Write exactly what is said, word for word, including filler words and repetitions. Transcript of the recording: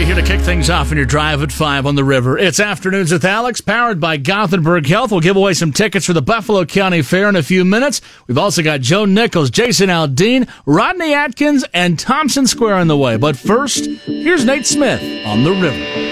Rodney here to kick things off in your drive at five on the river. It's Afternoons with Alex, powered by Gothenburg Health. We'll give away some tickets for the Buffalo County Fair in a few minutes. We've also got Joe Nichols, Jason Aldean, Rodney Atkins, and Thompson Square on the way. But first, here's Nate Smith on the river.